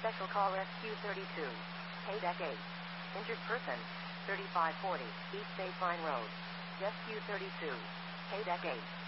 Special call SQ32. Paydeck 8. Injured person. 3540 East Baseline Road. Rescue 32. Paydeck 8.